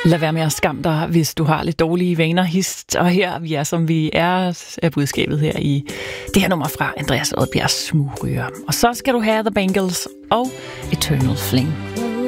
Lad være med at skamme dig, hvis du har lidt dårlige vaner. Hist og her, vi er som vi er budskabet her i det her nummer fra Andreas Odbjergs Smugryger. Og så skal du have The Bangles og Eternal Flame.